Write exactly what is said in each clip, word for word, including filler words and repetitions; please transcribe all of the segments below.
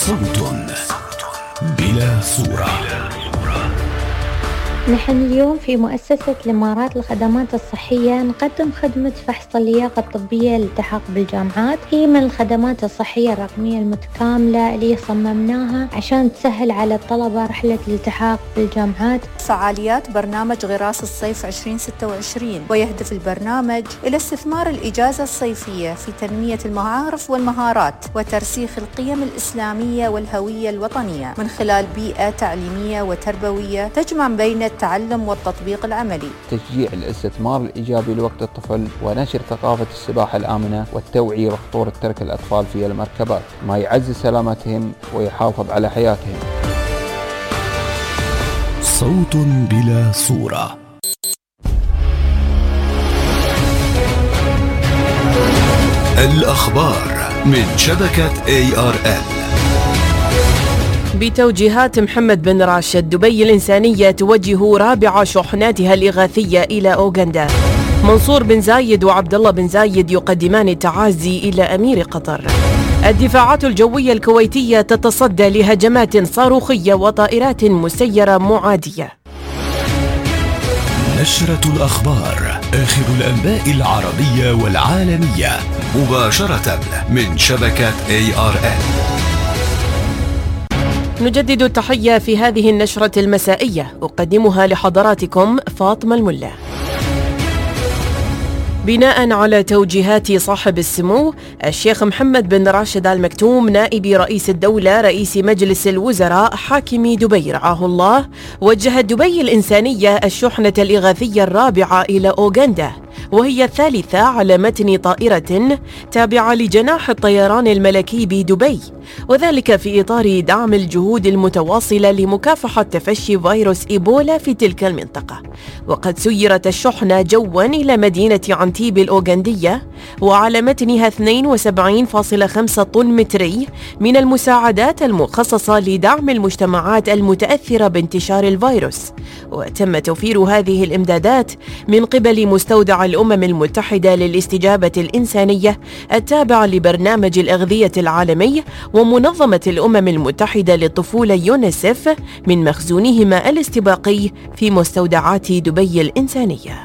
صوت بلا صورة. نحن اليوم في مؤسسة الإمارات للخدمات الصحية نقدم خدمة فحص اللياقة الطبية للالتحاق بالجامعات. هي من الخدمات الصحية الرقمية المتكاملة اللي صممناها عشان تسهل على الطلبة رحلة الالتحاق بالجامعات. فعاليات برنامج غراس الصيف عشرين ستة وعشرين، ويهدف البرنامج إلى استثمار الإجازة الصيفية في تنمية المعارف والمهارات وترسيخ القيم الإسلامية والهوية الوطنية من خلال بيئة تعليمية وتربوية تجمع بين التعلم والتطبيق العملي. تشجيع الاستثمار الإيجابي لوقت الطفل ونشر ثقافة السباحة الآمنة والتوعية بخطورة ترك الأطفال في المركبات، ما يعزز سلامتهم ويحافظ على حياتهم. صوت بلا صورة. الأخبار من شبكة إيه آر إل. بتوجيهات محمد بن راشد، دبي الإنسانية توجه رابع شحناتها الإغاثية إلى أوغندا. منصور بن زايد وعبد الله بن زايد يقدمان التعازي إلى أمير قطر. الدفاعات الجوية الكويتية تتصدى لهجمات صاروخية وطائرات مسيرة معادية. نشرة الأخبار، آخر الأنباء العربية والعالمية مباشرة من شبكة إيه آر إل. نجدد التحية في هذه النشرة المسائية، أقدمها لحضراتكم فاطمة الملا. بناء على توجيهات صاحب السمو الشيخ محمد بن راشد آل مكتوم نائب رئيس الدولة رئيس مجلس الوزراء حاكم دبي رعاه الله، وجهت دبي الإنسانية الشحنة الإغاثية الرابعة إلى أوغندا، وهي الثالثة على متن طائرة تابعة لجناح الطيران الملكي بدبي، وذلك في إطار دعم الجهود المتواصلة لمكافحة تفشي فيروس إيبولا في تلك المنطقة. وقد سيرت الشحنة جوا إلى مدينة عنتيب الأوغندية، وعلى متنها اثنين وسبعين فاصلة خمسة طن متري من المساعدات المخصصة لدعم المجتمعات المتأثرة بانتشار الفيروس. وتم توفير هذه الإمدادات من قبل مستودع الأمم المتحدة للاستجابة الإنسانية التابع لبرنامج الأغذية العالمي ومنظمة الأمم المتحدة للطفولة يونيسف من مخزونهما الاستباقي في مستودعات دبي الإنسانية.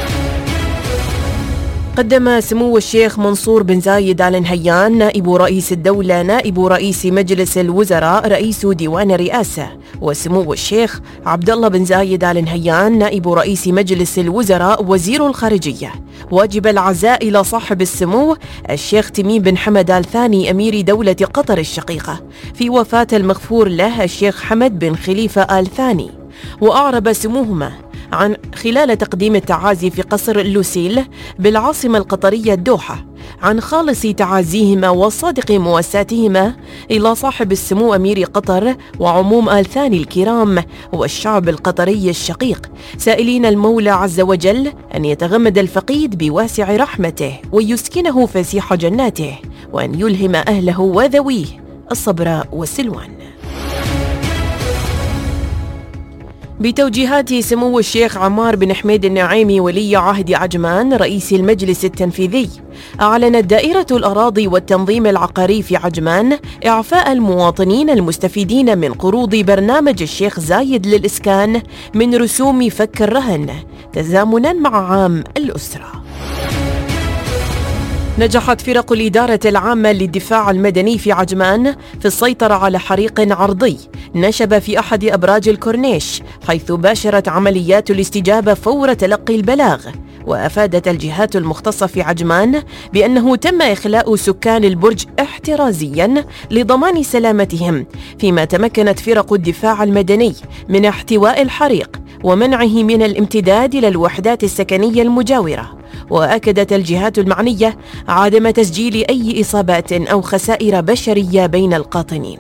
قدم سمو الشيخ منصور بن زايد آل نهيان نائب رئيس الدولة نائب رئيس مجلس الوزراء رئيس ديوان الرئاسة، وسمو الشيخ عبد الله بن زايد آل نهيان نائب رئيس مجلس الوزراء وزير الخارجية، واجب العزاء إلى صاحب السمو الشيخ تميم بن حمد آل ثاني أمير دولة قطر الشقيقة في وفاة المغفور له الشيخ حمد بن خليفة آل ثاني. وأعرب سموهما عن خلال تقديم التعازي في قصر لوسيل بالعاصمة القطرية الدوحة عن خالص تعازيهما وصادق مواساتهما إلى صاحب السمو أمير قطر وعموم آل ثاني الكرام والشعب القطري الشقيق، سائلين المولى عز وجل أن يتغمد الفقيد بواسع رحمته ويسكنه فسيح جناته، وأن يلهم أهله وذويه الصبر والسلوان. بتوجيهات سمو الشيخ عمار بن حميد النعيمي ولي عهد عجمان رئيس المجلس التنفيذي، أعلنت دائرة الأراضي والتنظيم العقاري في عجمان إعفاء المواطنين المستفيدين من قروض برنامج الشيخ زايد للإسكان من رسوم فك الرهن تزامنا مع عام الأسرة. نجحت فرق الإدارة العامة للدفاع المدني في عجمان في السيطرة على حريق عرضي نشب في أحد أبراج الكورنيش، حيث باشرت عمليات الاستجابة فور تلقي البلاغ. وأفادت الجهات المختصة في عجمان بأنه تم إخلاء سكان البرج احترازياً لضمان سلامتهم، فيما تمكنت فرق الدفاع المدني من احتواء الحريق ومنعه من الامتداد إلى الوحدات السكنية المجاورة. وأكدت الجهات المعنية عدم تسجيل أي إصابات أو خسائر بشرية بين القاطنين.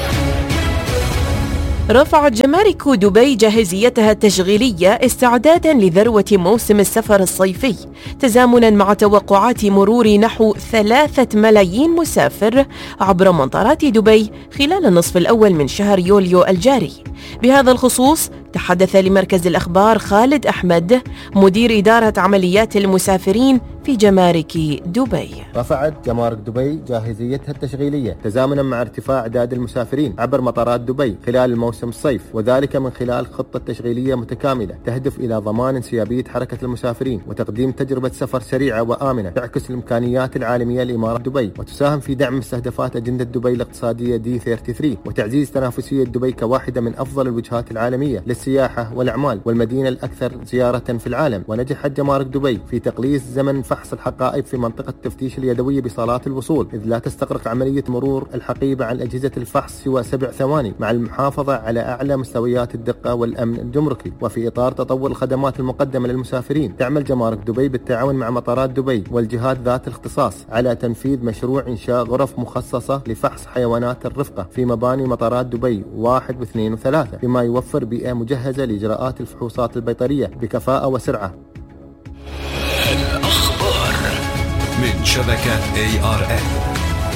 رفعت جمارك دبي جاهزيتها التشغيلية استعدادا لذروة موسم السفر الصيفي، تزامنا مع توقعات مرور نحو ثلاثة ملايين مسافر عبر مطارات دبي خلال النصف الأول من شهر يوليو الجاري. بهذا الخصوص تحدث لمركز الأخبار خالد أحمد مدير إدارة عمليات المسافرين في جمارك دبي. رفعت جمارك دبي جاهزيتها التشغيلية تزامنا مع ارتفاع أعداد المسافرين عبر مطارات دبي خلال الموسم الصيف، وذلك من خلال خطة تشغيلية متكاملة تهدف إلى ضمان انسيابية حركة المسافرين وتقديم تجربة سفر سريعة وآمنة تعكس الإمكانيات العالمية لإمارات دبي وتساهم في دعم مستهدفات أجندة دبي الاقتصادية دي ثلاثة وثلاثين وتعزيز تنافسية دبي كواحدة من أفضل الوجهات العالمية للسياحة والأعمال والمدينة الأكثر زيارة في العالم. ونجحت جمارك دبي في تقليص زمن فحص الحقائب في منطقة التفتيش اليدوية بصالات الوصول، إذ لا تستغرق عملية مرور الحقيبة عن أجهزة الفحص سوى سبع ثواني، مع المحافظة على أعلى مستويات الدقة والأمن الجمركي. وفي إطار تطور الخدمات المقدمة للمسافرين، تعمل جمارك دبي بالتعاون مع مطارات دبي والجهات ذات الاختصاص على تنفيذ مشروع إنشاء غرف مخصصة لفحص حيوانات الرفقة في مباني مطارات دبي واحد واثنين وثلاثة، بما يوفر بيئة مجهزة لإجراءات الفحوصات البيطرية بكفاءة وسرعة. الأخبار من شبكة إيه آر إن.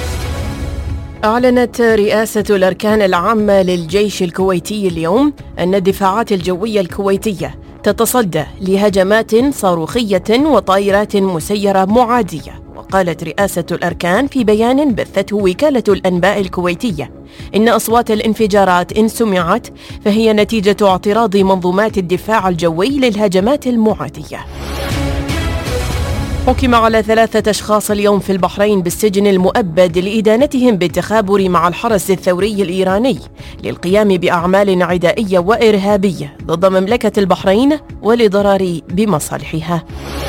أعلنت رئاسة الأركان العامة للجيش الكويتي اليوم أن الدفاعات الجوية الكويتية تتصدى لهجمات صاروخية وطائرات مسيرة معادية. وقالت رئاسة الأركان في بيان بثته وكالة الأنباء الكويتية إن أصوات الانفجارات إن سمعت فهي نتيجة اعتراض منظومات الدفاع الجوي للهجمات المعادية. حكم على ثلاثة أشخاص اليوم في البحرين بالسجن المؤبد لإدانتهم بالتخابر مع الحرس الثوري الإيراني للقيام بأعمال عدائية وإرهابية ضد مملكة البحرين ولضرر بمصالحها.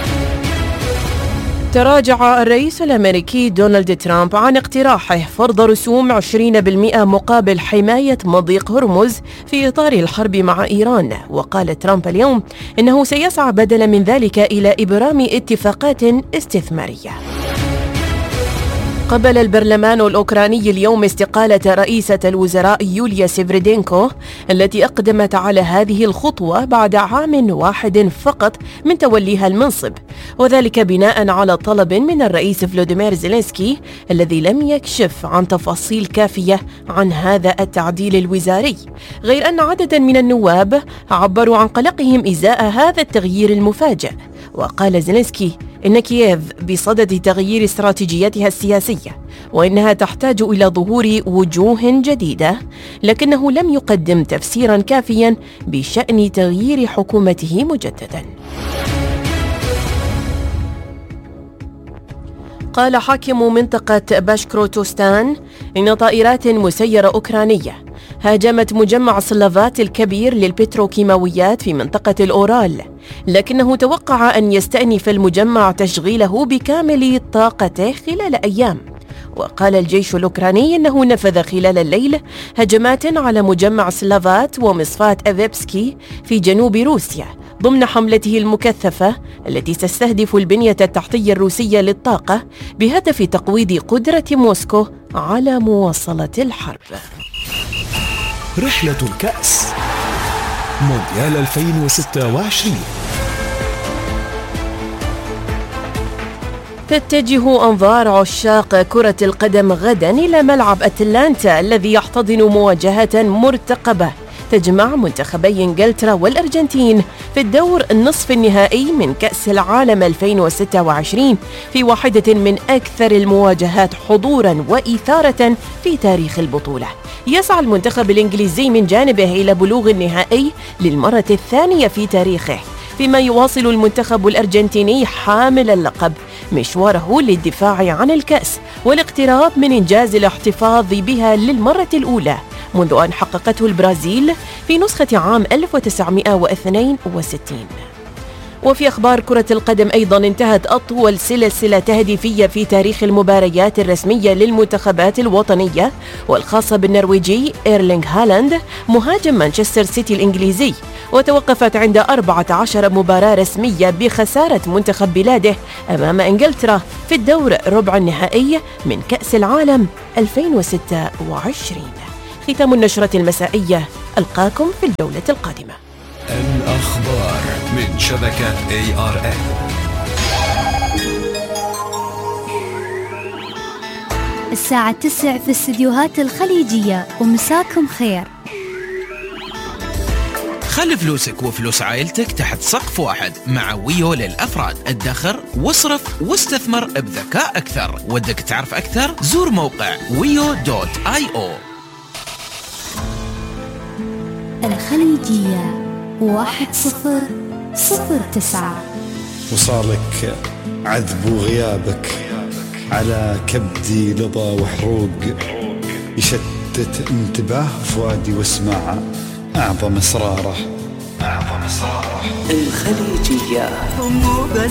تراجع الرئيس الأمريكي دونالد ترامب عن اقتراحه فرض رسوم عشرين بالمئة مقابل حماية مضيق هرمز في إطار الحرب مع إيران. وقال ترامب اليوم إنه سيسعى بدلا من ذلك إلى إبرام اتفاقات استثمارية. قبل البرلمان الأوكراني اليوم استقالة رئيسة الوزراء يوليا سيفريدينكو التي أقدمت على هذه الخطوة بعد عام واحد فقط من توليها المنصب، وذلك بناء على طلب من الرئيس فلوديمير زيلينسكي الذي لم يكشف عن تفاصيل كافية عن هذا التعديل الوزاري، غير أن عددا من النواب عبروا عن قلقهم إزاء هذا التغيير المفاجئ. وقال زيلينسكي إن كييف بصدد تغيير استراتيجيتها السياسية وإنها تحتاج إلى ظهور وجوه جديدة، لكنه لم يقدم تفسيرا كافيا بشأن تغيير حكومته مجددا. قال حاكم منطقة باشكروتوستان إن طائرات مسيرة أوكرانية هاجمت مجمع سلافات الكبير للبتروكيماويات في منطقة الأورال، لكنه توقع أن يستأنف المجمع تشغيله بكامل طاقته خلال أيام. وقال الجيش الأوكراني أنه نفذ خلال الليل هجمات على مجمع سلافات ومصفاة أفيبسكي في جنوب روسيا ضمن حملته المكثفة التي تستهدف البنية التحتية الروسية للطاقة بهدف تقويض قدرة موسكو على مواصلة الحرب. رحلة الكأس مونديال ألفين وستة وعشرين. تتجه أنظار عشاق كرة القدم غدا إلى ملعب أتلانتا الذي يحتضن مواجهة مرتقبة تجمع منتخبي إنجلترا والأرجنتين في الدور النصف النهائي من كأس العالم ألفين وستة وعشرين في واحدة من أكثر المواجهات حضوراً وإثارة في تاريخ البطولة. يسعى المنتخب الإنجليزي من جانبه إلى بلوغ النهائي للمرة الثانية في تاريخه، فيما يواصل المنتخب الأرجنتيني حامل اللقب مشواره للدفاع عن الكأس والاقتراب من إنجاز الاحتفاظ بها للمرة الأولى منذ أن حققته البرازيل في نسخة عام ألف وتسعمائة واثنين وستين. وفي أخبار كرة القدم أيضا انتهت أطول سلسلة تهديفية في تاريخ المباريات الرسمية للمنتخبات الوطنية والخاصة بالنرويجي إيرلينغ هالاند مهاجم مانشستر سيتي الإنجليزي، وتوقفت عند أربعة عشر مباراة رسمية بخسارة منتخب بلاده أمام إنجلترا في الدور ربع النهائي من كأس العالم ألفين وستة وعشرين. ختام النشرة المسائية، ألقاكم في الجولة القادمة. الأخبار من شبكة إيه آر إن. الساعة تسع في استديوهات الخليجية، ومساكم خير. خلي فلوسك وفلوس عائلتك تحت سقف واحد مع ويو للأفراد. ادخر واصرف واستثمر بذكاء أكثر. ودك تعرف أكثر؟ زور موقع ويو دوت آي أو. الخليجية واحد صفر صفر تسعة. وصالك عذب وغيابك على كبدي لظى وحروق، يشتت انتباه فؤادي واسمع أعظم إصراره أعظم إصراره. الخليجية مو بس